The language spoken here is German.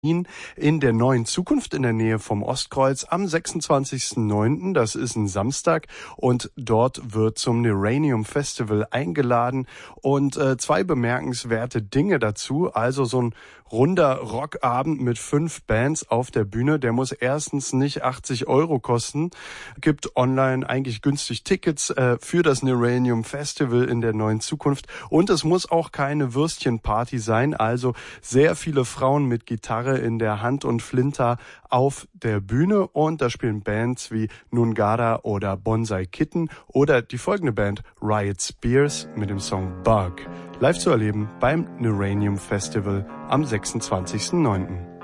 in der Neuen Zukunft in der Nähe vom Ostkreuz am 26.09., das ist ein Samstag, und dort wird zum Neranium Festival eingeladen und zwei bemerkenswerte Dinge dazu, also so ein runder Rockabend mit 5 Bands auf der Bühne, der muss erstens nicht 80 € kosten, gibt online eigentlich günstig Tickets für das Neranium Festival in der Neuen Zukunft, und es muss auch keine Würstchenparty sein, also sehr viele Frauen mit Gitarre in der Hand und Flinter auf der Bühne, und da spielen Bands wie Nungara oder Bonsai Kitten oder die folgende Band Riot Spears mit dem Song Bug. Live zu erleben beim Neranium Festival am 26.09.